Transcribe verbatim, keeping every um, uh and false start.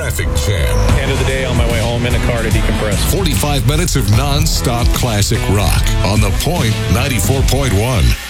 traffic jam. End of the day, on my way home in the car to decompress. forty-five minutes of non-stop classic rock on The Point ninety-four point one.